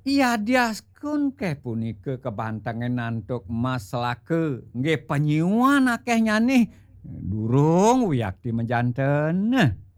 Iya diaskun keh punike kebantengan nantuk maslake nggih penyuan akeh nyanih durung wiyakti menjanten.